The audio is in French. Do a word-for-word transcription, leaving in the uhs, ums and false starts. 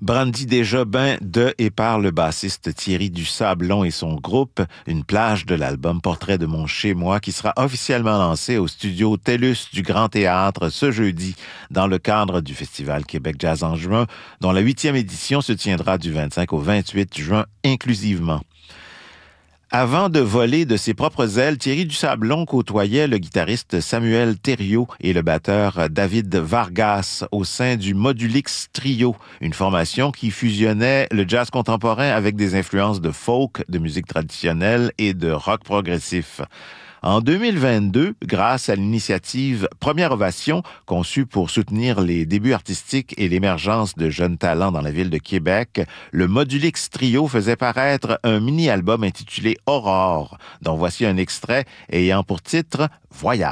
Brandy déjà ben de et par le bassiste Thierry Dusablon et son groupe, une plage de l'album Portrait de mon chez-moi qui sera officiellement lancé au studio TELUS du Grand Théâtre ce jeudi dans le cadre du Festival Québec Jazz en juin, dont la huitième édition se tiendra du vingt-cinq au vingt-huit juin inclusivement. Avant de voler de ses propres ailes, Thierry Dusablon côtoyait le guitariste Samuel Thériault et le batteur David Vargas au sein du Modulix Trio, une formation qui fusionnait le jazz contemporain avec des influences de folk, de musique traditionnelle et de rock progressif. En deux mille vingt-deux, grâce à l'initiative Première Ovation, conçue pour soutenir les débuts artistiques et l'émergence de jeunes talents dans la ville de Québec, le Modulix Trio faisait paraître un mini-album intitulé Aurore, dont voici un extrait ayant pour titre « Voyage ».